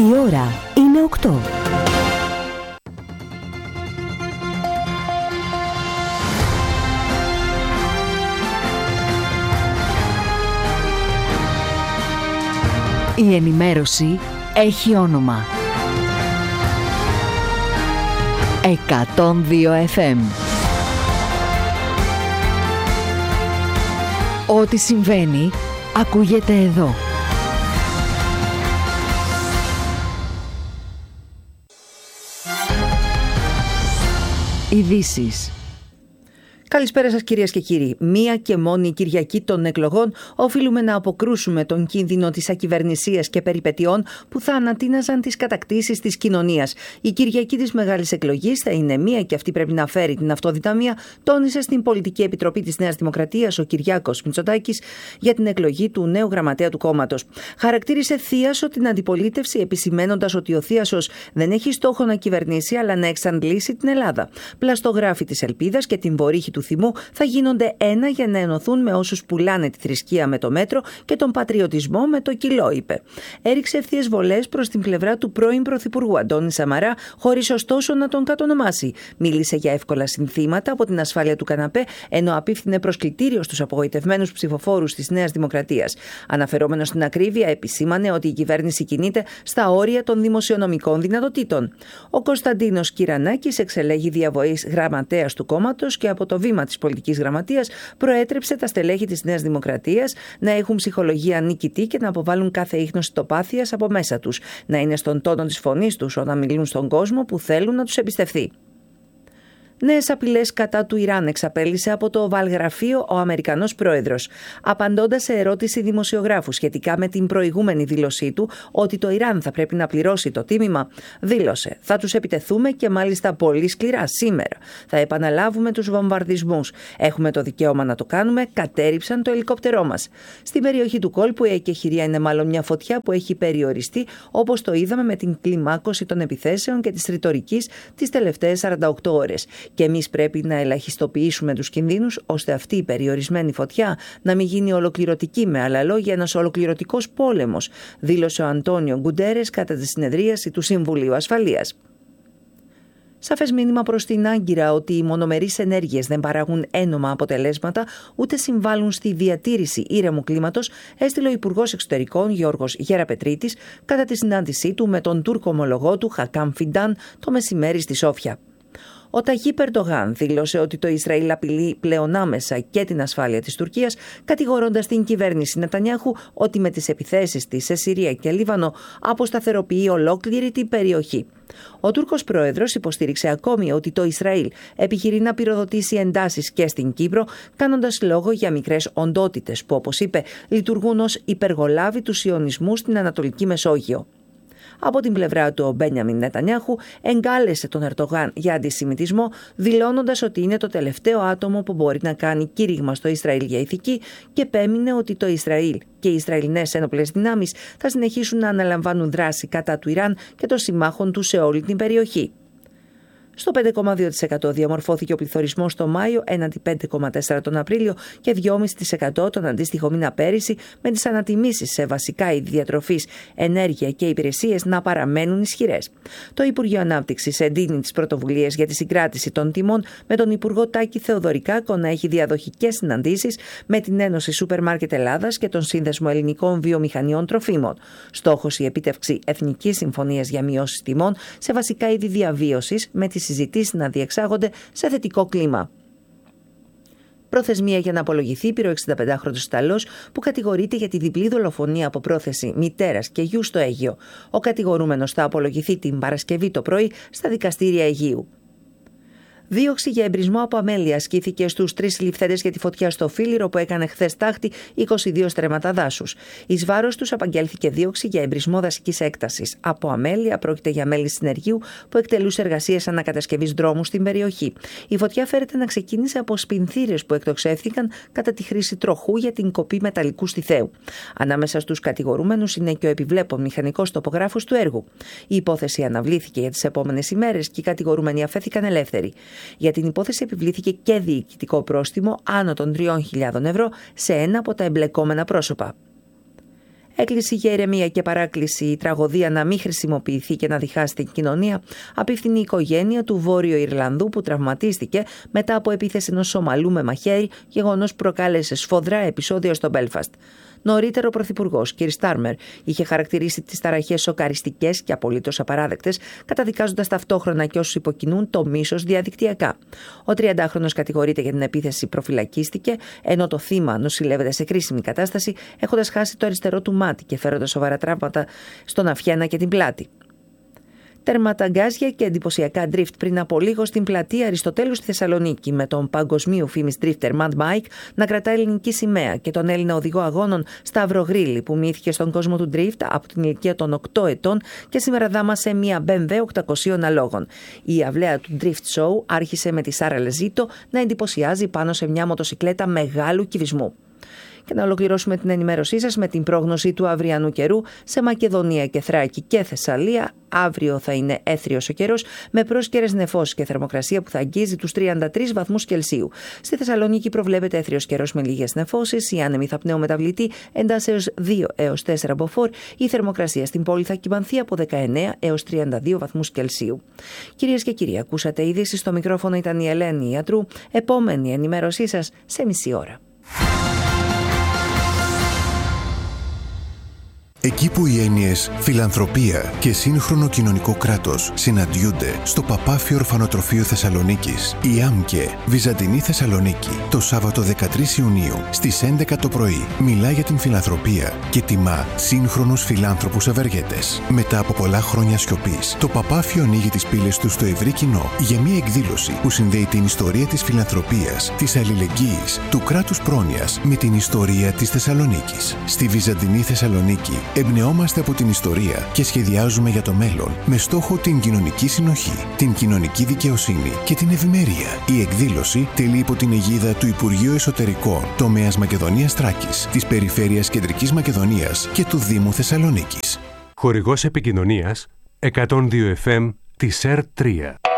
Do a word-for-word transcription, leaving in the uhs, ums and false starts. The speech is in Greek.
Η ώρα είναι οκτώ. Η ενημέρωση έχει όνομα. εκατόν δύο εφ εμ. Ό,τι συμβαίνει, ακούγεται εδώ. Ειδήσεις. Καλησπέρα σας κυρίες και κύριοι. Μία και μόνη Κυριακή των εκλογών οφείλουμε να αποκρούσουμε τον κίνδυνο της ακυβερνησίας και περιπετειών που θα ανατείναζαν τις κατακτήσεις της κοινωνίας. Η Κυριακή της Μεγάλης Εκλογής θα είναι μία και αυτή πρέπει να φέρει την αυτοδυναμία, τόνισε στην Πολιτική Επιτροπή της Νέας Δημοκρατίας ο Κυριάκος Μητσοτάκης για την εκλογή του νέου γραμματέα του κόμματος. Χαρακτήρισε θίασο την αντιπολίτευση, επισημαίνοντας ότι ο θίασος δεν έχει στόχο να κυβερνήσει αλλά να εξαντλήσει την Ελλάδα. Πλαστογράφοι της ελπίδας και την βορύχη του θυμού θα γίνονται ένα για να ενωθούν με όσους πουλάνε τη θρησκεία με το μέτρο και τον πατριωτισμό με το κιλό, είπε. Έριξε ευθείες βολές προς την πλευρά του πρώην Πρωθυπουργού Αντώνη Σαμαρά, χωρίς ωστόσο να τον κατονομάσει. Μίλησε για εύκολα συνθήματα από την ασφάλεια του καναπέ, ενώ απίφθινε προσκλητήριο στους απογοητευμένους ψηφοφόρους της Νέας Δημοκρατίας. Αναφερόμενος στην ακρίβεια, επισήμανε ότι η κυβέρνηση κινείται στα όρια των δημοσιονομικών δυνατοτήτων. Ο Κωνσταντίνος Κυρανάκης εξελέγει διαβοής γραμματέας του κόμματος και από το βήμα της πολιτικής γραμματείας προέτρεψε τα στελέχη της Νέας Δημοκρατίας να έχουν ψυχολογία νικητή και να αποβάλουν κάθε ίχνος ιστοπάθειας από μέσα τους, να είναι στον τόνο της φωνής τους όταν μιλούν στον κόσμο που θέλουν να τους εμπιστευθεί. Νέες απειλές κατά του Ιράν εξαπέλυσε από το Οβαλγραφείο ο Αμερικανός πρόεδρος. Απαντώντας σε ερώτηση δημοσιογράφου σχετικά με την προηγούμενη δήλωσή του ότι το Ιράν θα πρέπει να πληρώσει το τίμημα, δήλωσε: «Θα τους επιτεθούμε και μάλιστα πολύ σκληρά σήμερα. Θα επαναλάβουμε τους βομβαρδισμούς. Έχουμε το δικαίωμα να το κάνουμε. Κατέρριψαν το ελικόπτερό μας». Στην περιοχή του κόλπου η εκεχηρία είναι μάλλον μια φωτιά που έχει περιοριστεί, όπως το είδαμε με την κλιμάκωση των επιθέσεων και της ρητορικής τις τελευταίες σαράντα οκτώ ώρες. Και εμείς πρέπει να ελαχιστοποιήσουμε τους κινδύνους, ώστε αυτή η περιορισμένη φωτιά να μην γίνει ολοκληρωτική, με άλλα λόγια ένας ολοκληρωτικός πόλεμος, δήλωσε ο Αντώνιο Γκουντέρες κατά τη συνεδρίαση του Συμβουλίου Ασφαλείας. Σαφές μήνυμα προς την Άγκυρα ότι οι μονομερείς ενέργειες δεν παράγουν ένομα αποτελέσματα ούτε συμβάλλουν στη διατήρηση ήρεμου κλίματος, έστειλε ο Υπουργός Εξωτερικών Γιώργος Γεραπετρίτης κατά τη συνάντησή του με τον Τούρκο ομολογό του Χακάμ Φιντάν το μεσημέρι στη Σόφια. Ο Ταγίπ Ερντογάν δήλωσε ότι το Ισραήλ απειλεί πλέον άμεσα και την ασφάλεια της Τουρκίας, κατηγορώντας την κυβέρνηση Νετανιάχου ότι με τις επιθέσεις της σε Συρία και Λίβανο αποσταθεροποιεί ολόκληρη την περιοχή. Ο Τούρκος πρόεδρος υποστήριξε ακόμη ότι το Ισραήλ επιχειρεί να πυροδοτήσει εντάσεις και στην Κύπρο, κάνοντας λόγο για μικρές οντότητες που, όπως είπε, λειτουργούν ως υπεργολάβοι του σιωνισμού στην Ανατολική Μεσόγειο. Από την πλευρά του, ο Μπένιαμιν Νετανιάχου εγκάλεσε τον Ερντογάν για αντισημιτισμό, δηλώνοντας ότι είναι το τελευταίο άτομο που μπορεί να κάνει κήρυγμα στο Ισραήλ για ηθική και επέμεινε ότι το Ισραήλ και οι Ισραηλινές ένοπλες δυνάμεις θα συνεχίσουν να αναλαμβάνουν δράση κατά του Ιράν και των συμμάχων του σε όλη την περιοχή. Στο πέντε κόμμα δύο τοις εκατό διαμορφώθηκε ο πληθωρισμός το Μάιο έναντι πέντε κόμμα τέσσερα τοις εκατό τον Απρίλιο και δύο κόμμα πέντε τοις εκατό τον αντίστοιχο μήνα πέρυσι, με τις ανατιμήσεις σε βασικά είδη διατροφής, ενέργεια και υπηρεσίες να παραμένουν ισχυρές. Το Υπουργείο Ανάπτυξης εντείνει τις πρωτοβουλίες για τη συγκράτηση των τιμών, με τον Υπουργό Τάκη Θεοδωρικάκο να έχει διαδοχικές συναντήσεις με την Ένωση Σούπερ Μάρκετ Ελλάδας και τον Σύνδεσμο Ελληνικών Βιομηχανιών Τροφίμων. Στόχος η επίτευξη εθνικής συμφωνίας για μειώσεις τιμών σε βασικά είδη διαβίωσης, με τις συζητήσεις να διεξάγονται σε θετικό κλίμα. Προθεσμία για να απολογηθεί πήρε ο εξηνταπεντάχρονος Ιταλός που κατηγορείται για τη διπλή δολοφονία από πρόθεση μητέρας και γιου στο Αίγυο. Ο κατηγορούμενος θα απολογηθεί την Παρασκευή το πρωί στα δικαστήρια Αιγείου. Δίωξη για εμπρισμό από αμέλεια ασκήθηκε στους τρεις συλληφθέντες για τη φωτιά στο Φίλιρο που έκανε χθες τάχτη είκοσι δύο στρέμματα δάσους. Εις βάρος τους απαγγέλθηκε δίωξη για εμπρισμό δασικής έκτασης. Από αμέλεια πρόκειται για μέλη συνεργείου που εκτελούσε εργασίες ανακατασκευής δρόμου στην περιοχή. Η φωτιά φέρεται να ξεκίνησε από σπινθήρες που εκτοξεύθηκαν κατά τη χρήση τροχού για την κοπή μεταλλικού στιθέου. Ανάμεσα στους κατηγορούμενους είναι και ο επιβλέπων μηχανικός τοπογράφος του έργου. Η υπόθεση αναβλήθηκε για τις επόμενες ημέρες και οι κατηγορούμενοι αφέθηκαν ελεύθεροι. Για την υπόθεση επιβλήθηκε και διοικητικό πρόστιμο άνω των τριών χιλιάδων ευρώ σε ένα από τα εμπλεκόμενα πρόσωπα. Έκκληση για ηρεμία και παράκληση η τραγωδία να μην χρησιμοποιηθεί και να διχάσει την κοινωνία απίφθινε η οικογένεια του Βόρειο Ιρλανδού που τραυματίστηκε μετά από επίθεση ενός Σομαλού με μαχαίρι, γεγονός που προκάλεσε σφοδρά επεισόδια στο Μπέλφαστ. Νωρίτερα, ο Πρωθυπουργός Κίρ Στάρμερ είχε χαρακτηρίσει τις ταραχές σοκαριστικές και απολύτως απαράδεκτες, καταδικάζοντας ταυτόχρονα και όσους υποκινούν το μίσος διαδικτυακά. Ο τριαντάχρονος κατηγορείται για την επίθεση, προφυλακίστηκε, ενώ το θύμα νοσηλεύεται σε κρίσιμη κατάσταση, έχοντας χάσει το αριστερό του μάτι και φέροντας σοβαρά τραύματα στον αυχένα και την πλάτη. Τέρματα γκάζια και εντυπωσιακά drift πριν από λίγο στην πλατεία Αριστοτέλου στη Θεσσαλονίκη, με τον παγκοσμίου φήμης drifter Mad Mike να κρατά ελληνική σημαία και τον Έλληνα οδηγό αγώνων Σταύρο Γρίλη που μύθηκε στον κόσμο του drift από την ηλικία των οκτώ ετών και σήμερα δάμασε μια μπι εμ ντάμπλιου οκτακόσια αλόγων. Η αυλαία του drift show άρχισε με τη Σάρα Λεζίτο να εντυπωσιάζει πάνω σε μια μοτοσικλέτα μεγάλου κυβισμού. Και να ολοκληρώσουμε την ενημέρωσή σας με την πρόγνωση του αυριανού καιρού σε Μακεδονία και Θράκη και Θεσσαλία. Αύριο θα είναι έθριος ο καιρός με πρόσκαιρες νεφώσεις και θερμοκρασία που θα αγγίζει τους τριάντα τρεις βαθμούς Κελσίου. Στη Θεσσαλονίκη προβλέπεται έθριος καιρός με λίγες νεφώσεις, η άνεμη θα πνεομεταβλητή εντάσσεως δύο έως τέσσερα μποφόρ. Η θερμοκρασία στην πόλη θα κυμανθεί από δεκαεννέα έως τριάντα δύο βαθμούς Κελσίου. Κυρίες και κύριοι, ακούσατε ειδήσεις, στο μικρόφωνο ήταν η Ελένη Ιατρού. Επόμενη ενημέρωσή σας σε μισή ώρα. Εκεί που οι έννοιες φιλανθρωπία και σύγχρονο κοινωνικό κράτος συναντιούνται στο Παπάφιο Ορφανοτροφείο Θεσσαλονίκης, η ΆΜΚΕ Βυζαντινή Θεσσαλονίκη, το Σάββατο δεκατρείς Ιουνίου στις έντεκα το πρωί μιλά για την φιλανθρωπία και τιμά σύγχρονους φιλάνθρωπους ευεργέτες. Μετά από πολλά χρόνια σιωπής, το Παπάφιο ανοίγει τις πύλες του στο ευρύ κοινό για μια εκδήλωση που συνδέει την ιστορία της φιλανθρωπίας, της αλληλεγγύης, του κράτους πρόνοιας με την ιστορία της Θεσσαλονίκης. Στη Βυζαντινή Θεσσαλονίκη εμπνεόμαστε από την ιστορία και σχεδιάζουμε για το μέλλον με στόχο την κοινωνική συνοχή, την κοινωνική δικαιοσύνη και την ευημερία. Η εκδήλωση τελεί υπό την αιγίδα του Υπουργείου Εσωτερικών, τομέας Μακεδονίας Θράκης, της Περιφέρειας Κεντρικής Μακεδονίας και του Δήμου Θεσσαλονίκης. Χορηγός επικοινωνίας εκατόν δύο εφ εμ της ΕΡ τρία.